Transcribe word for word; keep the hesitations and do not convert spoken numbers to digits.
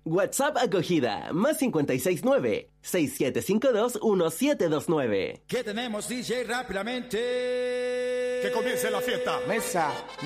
WhatsApp Acogida, más cincuenta y seis nueve, seis siete cinco dos, uno siete dos nueve. ¿Qué tenemos, D J? Rápidamente. Que comience la fiesta. Mesa.